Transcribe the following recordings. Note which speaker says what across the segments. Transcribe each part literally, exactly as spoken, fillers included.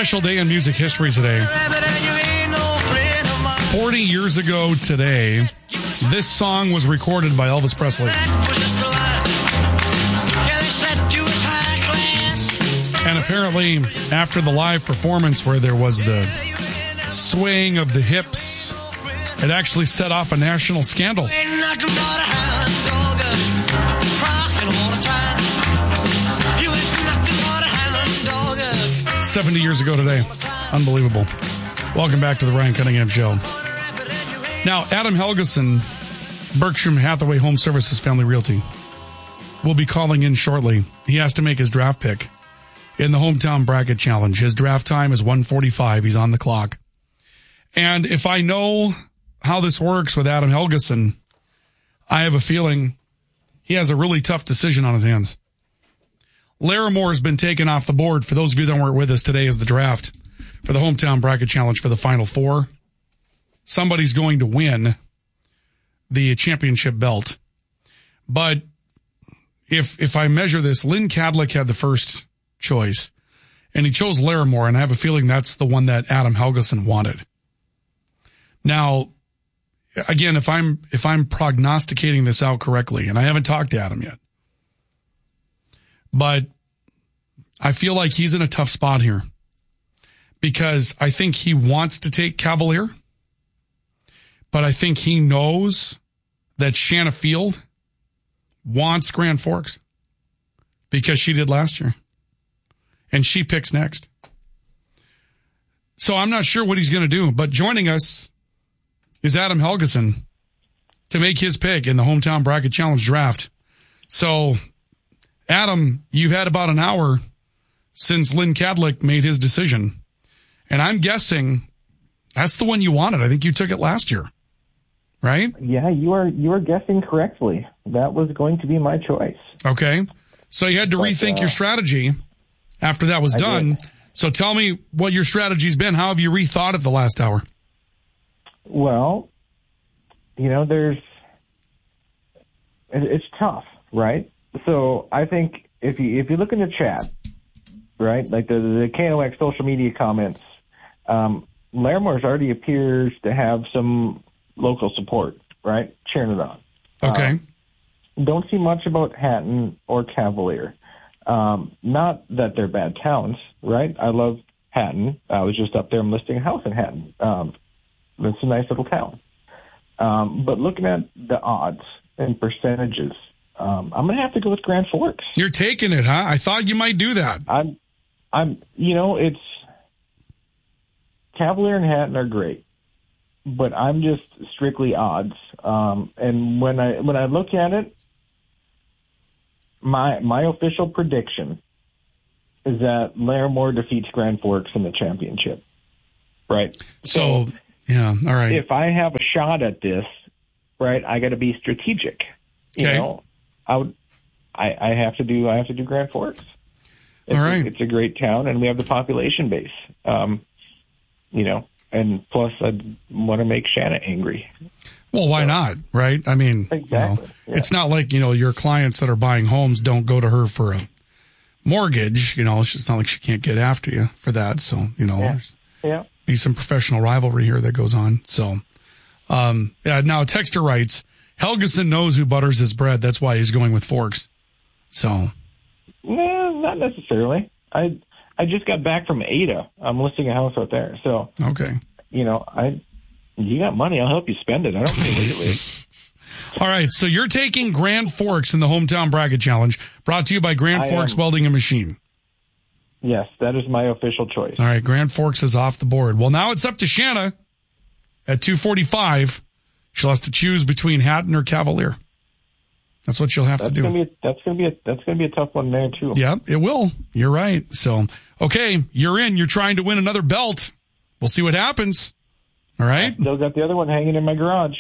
Speaker 1: Special day in music history today. forty years ago today, this song was recorded by Elvis Presley. And apparently, after the live performance where there was the swaying of the hips, it actually set off a national scandal. seventy years ago today. Unbelievable. Welcome back to the Ryan Cunningham Show. Now, Adam Helgeson, Berkshire Hathaway Home Services Family Realty, will be calling in shortly. He has to make his draft pick in the Hometown Bracket Challenge. His draft time is one forty-five. He's on the clock. And if I know how this works with Adam Helgeson, I have a feeling he has a really tough decision on his hands. Larimore has been taken off the board. For those of you that weren't with us, today is the draft for the Hometown Bracket Challenge for the Final Four. Somebody's going to win the championship belt. But if if I measure this, Lynn Cadlick had the first choice, and he chose Larimore, and I have a feeling that's the one that Adam Helgeson wanted. Now, again, if I'm if I'm prognosticating this out correctly, and I haven't talked to Adam yet, but I feel like he's in a tough spot here because I think he wants to take Cavalier, but I think he knows that Shanna Field wants Grand Forks because she did last year, and she picks next. So I'm not sure what he's going to do, but joining us is Adam Helgeson to make his pick in the Hometown Bracket Challenge draft. So, Adam, you've had about an hour since Lynn Cadlick made his decision. And I'm guessing that's the one you wanted. I think you took it last year, right?
Speaker 2: Yeah, you are you are guessing correctly. That was going to be my choice.
Speaker 1: Okay. So you had to but, rethink uh, your strategy after that was I done. Did. So tell me what your strategy's been. How have you rethought it the last hour?
Speaker 2: Well, you know, there's it's tough, right? So I think if you if you look in the chat, right, like the the K N O X social media comments, um, Larimore's already appears to have some local support, right, cheering it on.
Speaker 1: Okay.
Speaker 2: Um, don't see much about Hatton or Cavalier. Um, not that they're bad towns, right? I love Hatton. I was just up there. I'm listing a house in Hatton. Um, it's a nice little town. Um, but looking at the odds and percentages, um, I'm going to have to go with Grand Forks.
Speaker 1: You're taking it, huh? I thought you might do that.
Speaker 2: I'm, I'm, you know, it's Cavalier and Hatton are great, but I'm just strictly odds. Um, and when I when I look at it, my my official prediction is that Larimore defeats Grand Forks in the championship. Right.
Speaker 1: So, so yeah, all right.
Speaker 2: If I have a shot at this, right, I got to be strategic. You
Speaker 1: okay.
Speaker 2: know, I would, I, I have to do I have to do Grand Forks. It's,
Speaker 1: all right.
Speaker 2: It's a great town, and we have the population base. Um, you know, and plus I want to make Shanna angry.
Speaker 1: Well, why so, not, right? I mean,
Speaker 2: exactly.
Speaker 1: You know,
Speaker 2: yeah.
Speaker 1: It's not like, you know, your clients that are buying homes don't go to her for a mortgage. You know, it's not like she can't get after you for that. So, you know,
Speaker 2: yeah.
Speaker 1: there's
Speaker 2: yeah.
Speaker 1: be some professional rivalry here that goes on. So, um, yeah, now Texter writes, Helgeson knows who butters his bread. That's why he's going with Forks. So.
Speaker 2: No, not necessarily. I I just got back from Ada. I'm listing a house out there. So,
Speaker 1: okay.
Speaker 2: You know, I you got money. I'll help you spend it. I don't pay legally.
Speaker 1: All right. So you're taking Grand Forks in the Hometown Bracket Challenge, brought to you by Grand I Forks am. Welding and Machine.
Speaker 2: Yes, that is my official choice.
Speaker 1: All right. Grand Forks is off the board. Well, now it's up to Shanna at two forty-five. She'll have to choose between Hatton or Cavalier. That's what she'll have
Speaker 2: that's
Speaker 1: to do.
Speaker 2: Gonna be a, that's going to be a that's going to be a tough one there too.
Speaker 1: Yeah, it will. You're right. So, okay, you're in. You're trying to win another belt. We'll see what happens. All right.
Speaker 2: I still got the other one hanging in my garage.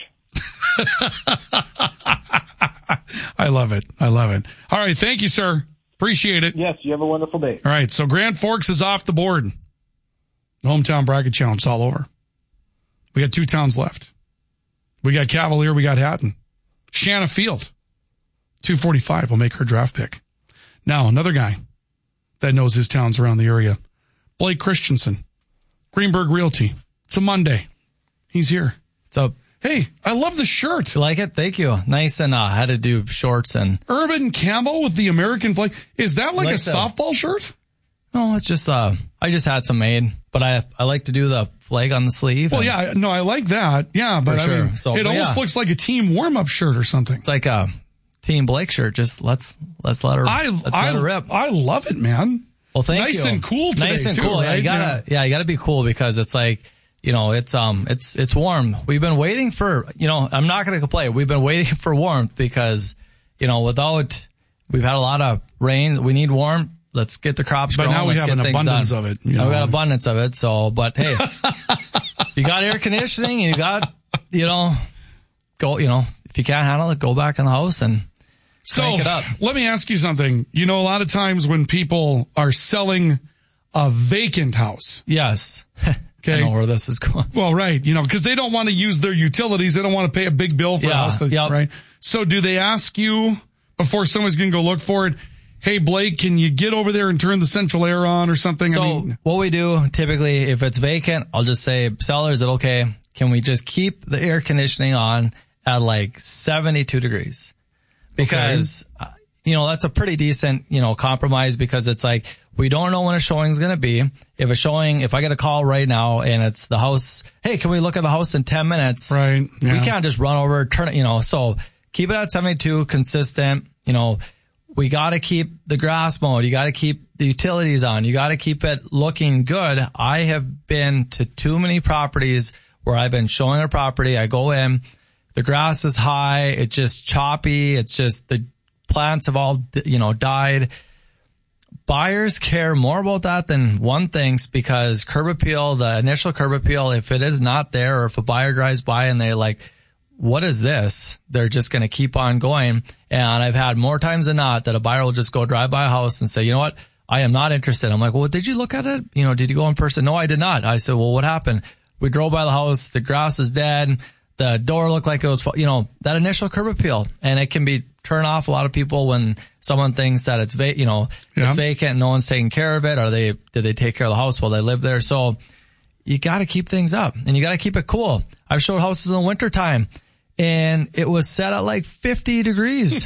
Speaker 1: I love it. I love it. All right. Thank you, sir. Appreciate it.
Speaker 2: Yes. You have a wonderful day.
Speaker 1: All right. So Grand Forks is off the board. The Hometown Bracket Challenge is all over. We got two towns left. We got Cavalier. We got Hatton. Shanna Field. two forty-five will make her draft pick. Now, another guy that knows his towns around the area, Blake Christensen, Greenberg Realty. It's a Monday. He's here.
Speaker 3: So,
Speaker 1: hey, I love the shirt.
Speaker 3: You like it? Thank you. Nice and uh, had to do shorts and
Speaker 1: Urban Campbell with the American flag. Is that like, like a
Speaker 3: the,
Speaker 1: softball shirt?
Speaker 3: No, it's just uh, I just had some made, but I I like to do the flag on the sleeve.
Speaker 1: Well, yeah, no, I like that. Yeah, but
Speaker 3: For
Speaker 1: I
Speaker 3: sure.
Speaker 1: mean,
Speaker 3: So,
Speaker 1: it
Speaker 3: but
Speaker 1: almost
Speaker 3: yeah.
Speaker 1: looks like a team warm up shirt or something.
Speaker 3: It's like a Team Blake shirt. Just let's let's let her
Speaker 1: I
Speaker 3: let's
Speaker 1: I,
Speaker 3: let her rip.
Speaker 1: I love it, man.
Speaker 3: Well, thank
Speaker 1: nice
Speaker 3: you.
Speaker 1: and cool today,
Speaker 3: Nice and
Speaker 1: too,
Speaker 3: cool.
Speaker 1: right?
Speaker 3: Yeah, you gotta, yeah. yeah, you gotta be cool because it's like, you know, it's, um, it's, it's warm. We've been waiting for, you know, I'm not going to complain. We've been waiting for warmth because, you know, without, we've had a lot of rain. We need warmth. Let's get the crops
Speaker 1: But
Speaker 3: growing.
Speaker 1: now we
Speaker 3: Let's
Speaker 1: have
Speaker 3: get
Speaker 1: an
Speaker 3: things
Speaker 1: abundance
Speaker 3: done.
Speaker 1: of it. You
Speaker 3: Now
Speaker 1: know?
Speaker 3: we got abundance of it. So, but hey, if you got air conditioning, you got, you know, go, you know, if you can't handle it, go back in the house and
Speaker 1: So
Speaker 3: crank it up.
Speaker 1: let me ask you something. You know, a lot of times when people are selling a vacant house.
Speaker 3: Yes.
Speaker 1: Okay.
Speaker 3: I know where this is going.
Speaker 1: Well, right. You know, because they don't want to use their utilities. They don't want to pay a big bill for a
Speaker 3: Yeah,
Speaker 1: house. That,
Speaker 3: yep.
Speaker 1: Right. So do they ask you before someone's going to go look for it? Hey, Blake, can you get over there and turn the central air on or something?
Speaker 3: So
Speaker 1: I mean,
Speaker 3: what we do typically, if it's vacant, I'll just say, seller, is it okay? Can we just keep the air conditioning on at like seventy-two degrees? Because, okay. uh, you know, that's a pretty decent, you know, compromise because it's like, we don't know when a showing is going to be. If a showing, if I get a call right now and it's the house, hey, can we look at the house in ten minutes?
Speaker 1: Right. Yeah.
Speaker 3: We can't just run over, turn it, you know, so keep it at seventy-two, consistent, you know. We got to keep the grass mowed. You got to keep the utilities on. You got to keep it looking good. I have been to too many properties where I've been showing a property. I go in, the grass is high. It's just choppy. It's just the plants have all, you know, died. Buyers care more about that than one thinks because curb appeal, the initial curb appeal, if it is not there or if a buyer drives by and they're like, what is this? They're just going to keep on going. And I've had more times than not that a buyer will just go drive by a house and say, you know what? I am not interested. I'm like, well, did you look at it? You know, did you go in person? No, I did not. I said, well, what happened? We drove by the house. The grass is dead. The door looked like it was, you know, that initial curb appeal. And it can be turn off a lot of people when someone thinks that it's, va- you know, yeah. it's vacant and no one's taking care of it. Or they, did they take care of the house while they live there? So you got to keep things up and you got to keep it cool. I've showed houses in the wintertime. And it was set at like fifty degrees.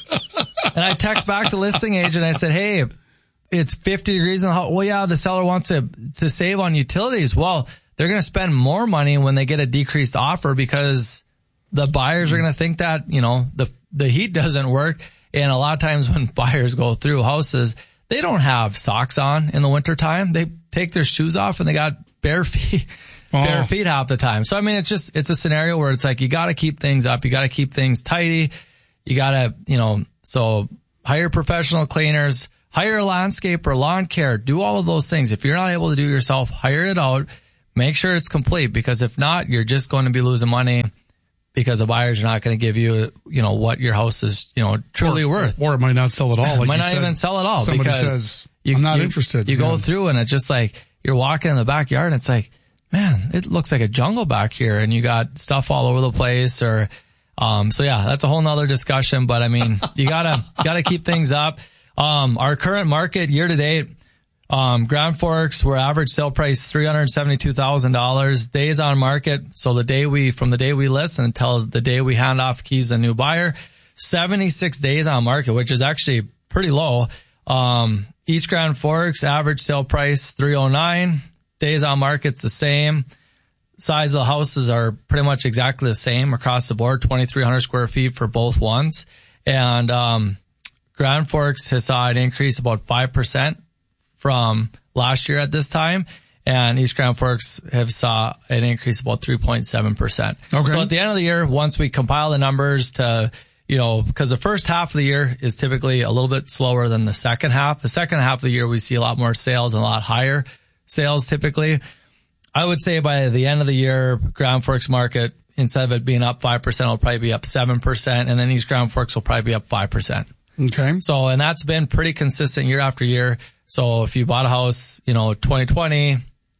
Speaker 3: And I text back to the listing agent. I said, hey, it's fifty degrees in the house. Well, yeah, the seller wants to, to save on utilities. Well, they're going to spend more money when they get a decreased offer because the buyers are going to think that, you know, the, the heat doesn't work. And a lot of times when buyers go through houses, they don't have socks on in the wintertime. They take their shoes off and they got bare feet.
Speaker 1: Oh.
Speaker 3: Bare feet half the time. So, I mean, it's just, it's a scenario where it's like, you got to keep things up. You got to keep things tidy. You got to, you know, so hire professional cleaners, hire a landscaper, lawn care, do all of those things. If you're not able to do it yourself, hire it out. Make sure it's complete because if not, you're just going to be losing money because the buyers are not going to give you, you know, what your house is, you know, truly
Speaker 1: or,
Speaker 3: worth.
Speaker 1: Or it might not sell at all. Like
Speaker 3: it might
Speaker 1: you
Speaker 3: not
Speaker 1: said.
Speaker 3: even sell at all
Speaker 1: Somebody
Speaker 3: because
Speaker 1: says,
Speaker 3: you,
Speaker 1: I'm not
Speaker 3: you,
Speaker 1: interested.
Speaker 3: You
Speaker 1: yeah.
Speaker 3: go through and it's just like, you're walking in the backyard and it's like, man, it looks like a jungle back here and you got stuff all over the place or, um, so yeah, that's a whole nother discussion, but I mean, you gotta, gotta keep things up. Um, our current market year to date, um, Grand Forks, we're average sale price three hundred seventy-two thousand dollars, days on market. So the day we, from the day we list until the day we hand off keys to a new buyer, seventy-six days on market, which is actually pretty low. Um, East Grand Forks, average sale price three oh nine. Days on market's the same. Size of the houses are pretty much exactly the same across the board, twenty-three hundred square feet for both ones. And, um, Grand Forks has saw an increase about five percent from last year at this time. And East Grand Forks have saw an increase about three point seven percent.
Speaker 1: Okay.
Speaker 3: So at the end of the year, once we compile the numbers to, you know, because the first half of the year is typically a little bit slower than the second half. The second half of the year, we see a lot more sales and a lot higher sales typically. I would say by the end of the year, Grand Forks market, instead of it being up five percent, will probably be up seven percent. And then East Grand Forks will probably be up five percent.
Speaker 1: Okay.
Speaker 3: So, and that's been pretty consistent year after year. So if you bought a house, you know, twenty twenty,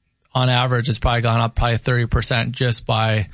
Speaker 3: on average, it's probably gone up probably thirty percent just by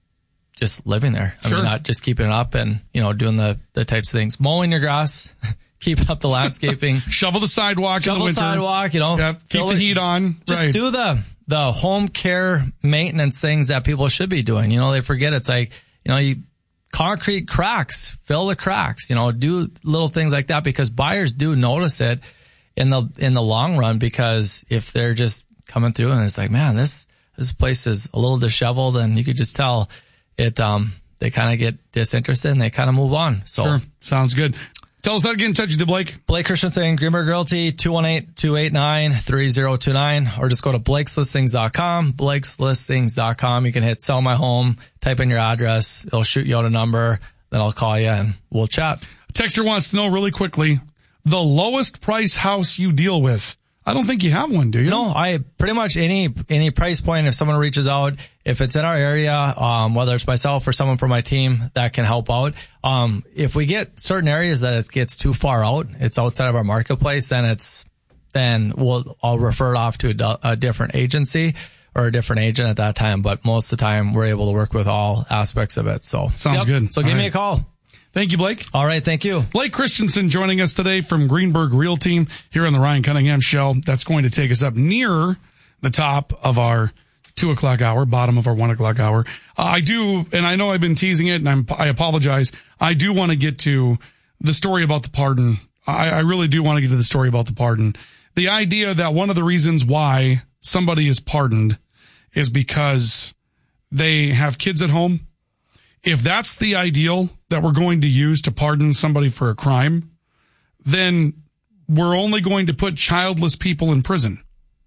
Speaker 3: just living there. I
Speaker 1: sure.
Speaker 3: mean, not just keeping it up and, you know, doing the, the types of things. Mowing your grass keeping up the landscaping.
Speaker 1: Shovel the sidewalk
Speaker 3: Shovel
Speaker 1: in the winter.
Speaker 3: sidewalk, you know.
Speaker 1: Yep. Keep the heat on.
Speaker 3: Just
Speaker 1: right.
Speaker 3: do the, the home care maintenance things that people should be doing. You know, they forget it's like, you know, you concrete cracks, fill the cracks, you know, do little things like that because buyers do notice it in the, in the long run because if they're just coming through and it's like, man, this, this place is a little disheveled and you could just tell it, um, they kind of get disinterested and they kind of move on. So
Speaker 1: sure. Sounds good. Tell us how to get in touch with you, Blake.
Speaker 3: Blake Christensen, Greenberg Realty, two one eight, two eight nine, three zero two nine, or just go to blakes listings dot com, blakes listings dot com. You can hit sell my home, type in your address. It'll shoot you out a number. Then I'll call you and we'll chat.
Speaker 1: Texter wants to know really quickly, the lowest price house you deal with. I don't think you have one, do you?
Speaker 3: No, I pretty much any, any price point. If someone reaches out, if it's in our area, um, whether it's myself or someone from my team that can help out. Um, if we get certain areas that it gets too far out, it's outside of our marketplace, then it's, then we'll, I'll refer it off to a, a different agency or a different agent at that time. But most of the time we're able to work with all aspects of it. So
Speaker 1: sounds
Speaker 3: yep.
Speaker 1: good.
Speaker 3: So
Speaker 1: all
Speaker 3: give
Speaker 1: right.
Speaker 3: me a call.
Speaker 1: Thank you, Blake.
Speaker 3: All right. Thank you.
Speaker 1: Blake Christensen joining us today from Greenberg Realty here on the Ryan Cunningham Show. That's going to take us up near the top of our two o'clock hour, bottom of our one o'clock hour. Uh, I do, and I know I've been teasing it and I'm, I apologize. I do want to get to the story about the pardon. I, I really do want to get to the story about the pardon. The idea that one of the reasons why somebody is pardoned is because they have kids at home. If that's the ideal that we're going to use to pardon somebody for a crime, then we're only going to put childless people in prison.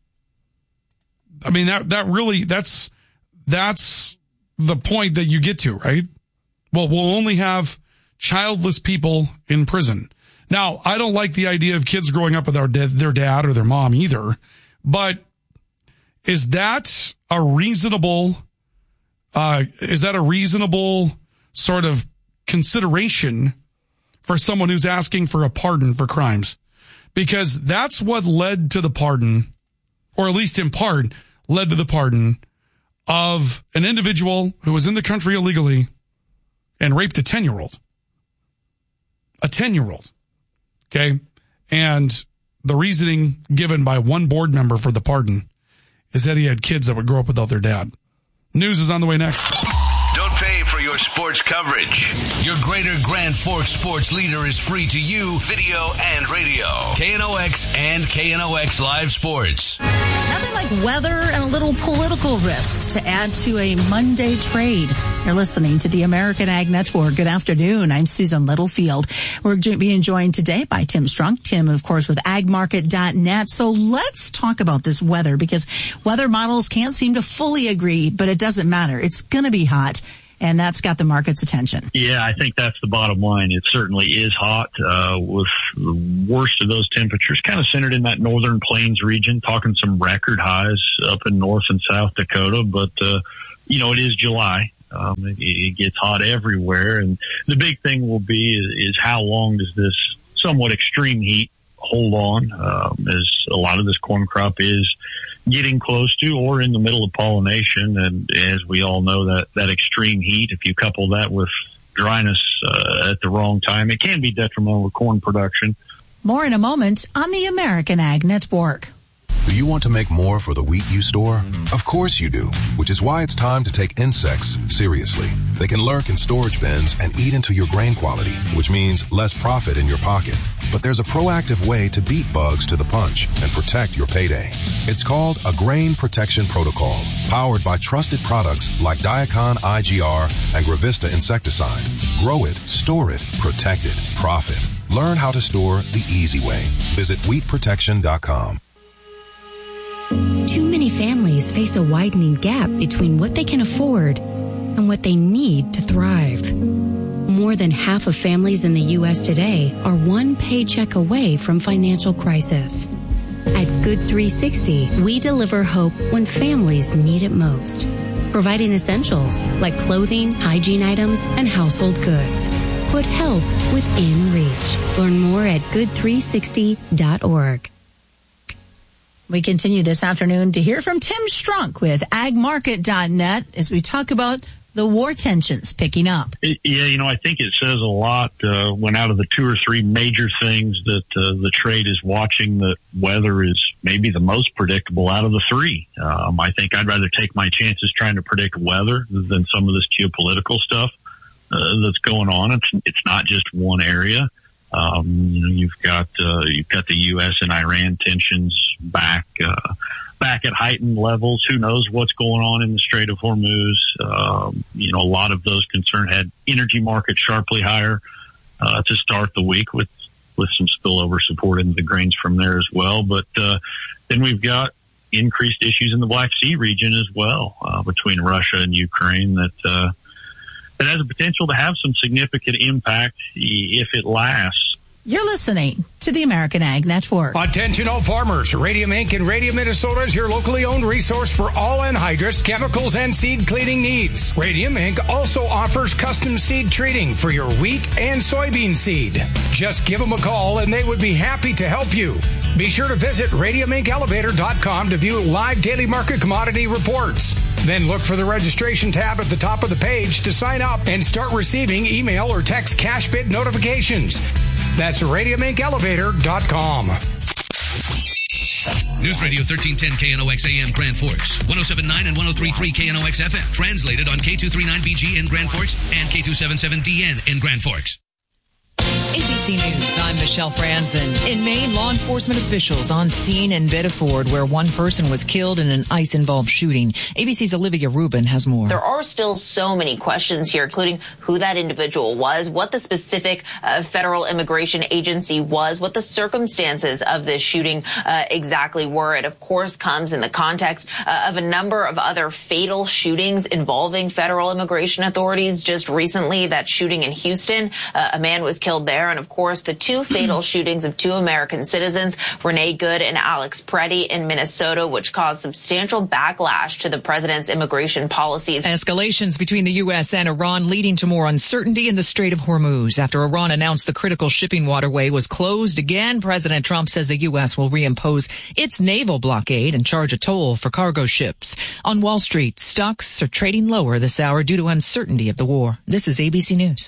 Speaker 1: I mean, that, that really, that's, that's the point that you get to, right? Well, we'll only have childless people in prison. Now, I don't like the idea of kids growing up without their dad or their mom either, but is that a reasonable Uh, is that a reasonable sort of consideration for someone who's asking for a pardon for crimes? Because that's what led to the pardon, or at least in part led to the pardon of an individual who was in the country illegally and raped a ten-year-old. A ten-year-old. Okay? And the reasoning given by one board member for the pardon is that he had kids that would grow up without their dad. News is on the way next.
Speaker 4: Don't pay for your sports coverage. Your Greater Grand Forks sports leader is free to you, video and radio. K N O X and K N O X Live Sports.
Speaker 5: Nothing like weather and a little political risk to add to a Monday trade. You're listening to the American Ag Network. Good afternoon. I'm Susan Littlefield. We're being joined today by Tim Strunk. Tim, of course, with ag market dot net. So let's talk about this weather, because weather models can't seem to fully agree, but it doesn't matter. It's going to be hot, and that's got the market's attention.
Speaker 6: Yeah, I think that's the bottom line. It certainly is hot, uh, with the worst of those temperatures kind of centered in that northern plains region, talking some record highs up in North and South Dakota. But, uh, you know, it is July. Um, it, it gets hot everywhere. And the big thing will be is, is how long does this somewhat extreme heat hold on, um, as a lot of this corn crop is getting close to or in the middle of pollination. And as we all know, that, that extreme heat, if you couple that with dryness uh, at the wrong time, it can be detrimental to corn production.
Speaker 5: More in a moment on the American Ag Network.
Speaker 7: Do you want to make more for the wheat you store? Of course you do, which is why it's time to take insects seriously. They can lurk in storage bins and eat into your grain quality, which means less profit in your pocket. But there's a proactive way to beat bugs to the punch and protect your payday. It's called a Grain Protection Protocol, powered by trusted products like Diacon I G R and Gravista insecticide. Grow it, store it, protect it, profit. Learn how to store the easy way. Visit wheat protection dot com.
Speaker 8: Too many families face a widening gap between what they can afford and what they need to thrive. More than half of families in the U S today are one paycheck away from financial crisis. At Good three sixty, we deliver hope when families need it most, providing essentials like clothing, hygiene items, and household goods. Put help within reach. Learn more at good three sixty dot org.
Speaker 5: We continue this afternoon to hear from Tim Strunk with ag market dot net as we talk about the war tensions picking up.
Speaker 6: It, yeah, you know, I think it says a lot uh, when out of the two or three major things that uh, the trade is watching, that weather is maybe the most predictable out of the three. Um, I think I'd rather take my chances trying to predict weather than some of this geopolitical stuff uh, that's going on. It's, it's not just one area. Um, you know, you've got uh, you've got the U S and Iran tensions back uh, back at heightened levels. Who knows what's going on in the Strait of Hormuz? Um, you know, a lot of those concerns had energy markets sharply higher uh, to start the week, with with some spillover support into the grains from there as well. But uh, then we've got increased issues in the Black Sea region as well, uh, between Russia and Ukraine, that uh, that has a potential to have some significant impact if it lasts.
Speaker 5: You're listening to the American Ag Network.
Speaker 9: Attention all farmers. Radium Incorporated in Radium, Minnesota is your locally owned resource for all anhydrous, chemicals, and seed cleaning needs. Radium Incorporated also offers custom seed treating for your wheat and soybean seed. Just give them a call and they would be happy to help you. Be sure to visit radium inc elevator dot com to view live daily market commodity reports. Then look for the registration tab at the top of the page to sign up and start receiving email or text cash bid notifications. That's radium inc elevator dot com.
Speaker 4: News Radio thirteen ten K N O X A M Grand Forks, one oh seven point nine and one oh three point three K N O X F M. Translated on K two thirty-nine B G in Grand Forks and K two seventy-seven D N in Grand Forks.
Speaker 10: A B C News, I'm Michelle Franzen. In Maine, law enforcement officials on scene in Bedford, where one person was killed in an ICE-involved shooting. A B C's Olivia Rubin has more.
Speaker 11: There are still so many questions here, including who that individual was, what the specific uh, federal immigration agency was, what the circumstances of this shooting uh, exactly were. It, of course, comes in the context uh, of a number of other fatal shootings involving federal immigration authorities. Just recently, that shooting in Houston, uh, a man was killed there. And, of course, the two fatal shootings of two American citizens, Renee Good and Alex Preddy in Minnesota, which caused substantial backlash to the president's immigration policies.
Speaker 10: Escalations between the U S and Iran leading to more uncertainty in the Strait of Hormuz. After Iran announced the critical shipping waterway was closed again, President Trump says the U S will reimpose its naval blockade and charge a toll for cargo ships. On Wall Street, stocks are trading lower this hour due to uncertainty of the war. This is A B C News.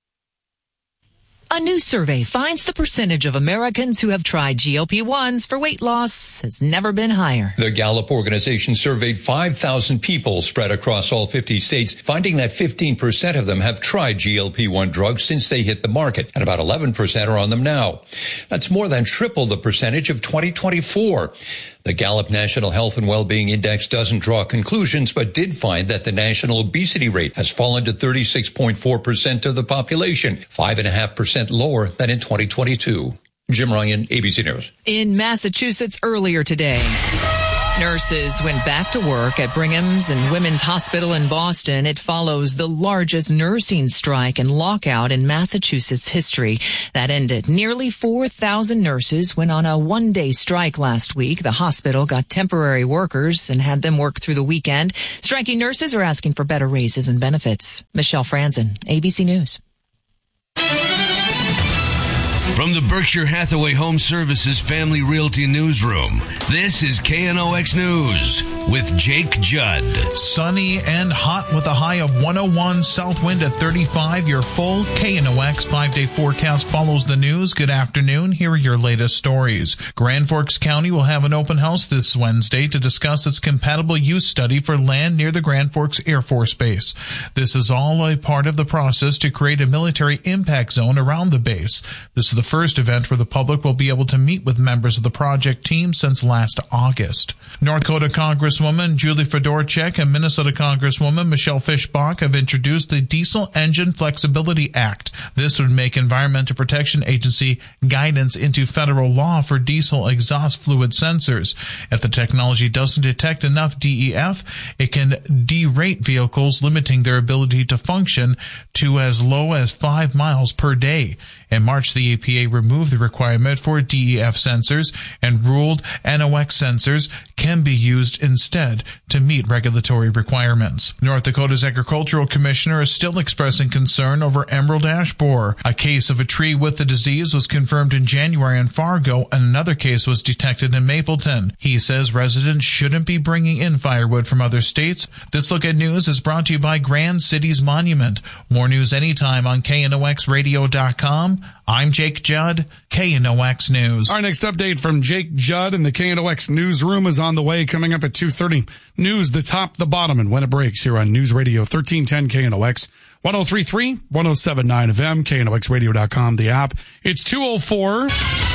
Speaker 10: A new survey finds the percentage of Americans who have tried G L P ones for weight loss has never been higher.
Speaker 12: The Gallup organization surveyed five thousand people spread across all fifty states, finding that fifteen percent of them have tried G L P one drugs since they hit the market, and about eleven percent are on them now. That's more than triple the percentage of twenty twenty-four. The Gallup National Health and Wellbeing Index doesn't draw conclusions, but did find that the national obesity rate has fallen to thirty-six point four percent of the population, five point five percent lower than in twenty twenty-two. Jim Ryan, A B C News.
Speaker 10: In Massachusetts earlier today, nurses went back to work at Brigham's and Women's Hospital in Boston. It follows the largest nursing strike and lockout in Massachusetts history. That ended. Nearly four thousand nurses went on a one-day strike last week. The hospital got temporary workers and had them work through the weekend. Striking nurses are asking for better raises and benefits. Michelle Franzen, A B C News.
Speaker 4: From the Berkshire Hathaway Home Services Family Realty Newsroom, this is K N O X News with Jake Judd.
Speaker 13: Sunny and hot with a high of one oh one, south wind at thirty-five. Your full K N O X five-day forecast follows the news. Good afternoon. Here are your latest stories. Grand Forks County will have an open house this Wednesday to discuss its compatible use study for land near the Grand Forks Air Force Base. This is all a part of the process to create a military impact zone around the base. This is the first event where the public will be able to meet with members of the project team since last August. North Dakota Congresswoman Julie Fedorchak and Minnesota Congresswoman Michelle Fischbach have introduced the Diesel Engine Flexibility Act. This would make Environmental Protection Agency guidance into federal law for diesel exhaust fluid sensors. If the technology doesn't detect enough D E F, it can derate vehicles, limiting their ability to function to as low as five miles per day. In March, the E P A removed the requirement for D E F sensors and ruled N O X sensors can be used instead to meet regulatory requirements. North Dakota's Agricultural Commissioner is still expressing concern over emerald ash borer. A case of a tree with the disease was confirmed in January in Fargo, and another case was detected in Mapleton. He says residents shouldn't be bringing in firewood from other states. This Look at News is brought to you by Grand Cities Monument. More news anytime on K N O X radio dot com. I'm Jake Judd, K N O X News.
Speaker 1: Our next update from Jake Judd in the K N O X newsroom is on the way, coming up at two thirty. News, the top, the bottom, and when it breaks here on News Radio thirteen ten K N O X, one oh three point three, one oh seven point nine F M, K N O X radio dot com, the app. It's two oh four.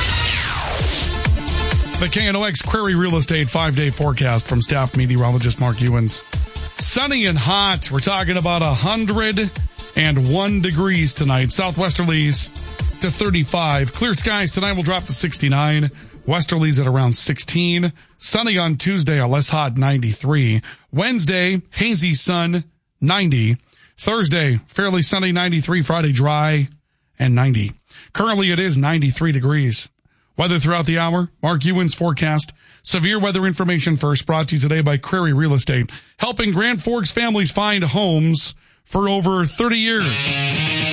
Speaker 1: The K N O X Query Real Estate five-day forecast from staff meteorologist Mark Ewens. Sunny and hot. We're talking about one hundred one degrees tonight. Southwesterlies to thirty-five. Clear skies tonight will drop to sixty-nine. Westerlies at around sixteen. Sunny on Tuesday, a less hot ninety-three. Wednesday, hazy sun, ninety. Thursday, fairly sunny, ninety-three. Friday, dry and ninety. Currently, it is ninety-three degrees. Weather throughout the hour, Mark Ewens forecast. Severe weather information first, brought to you today by Query Real Estate, helping Grand Forks families find homes for over thirty years.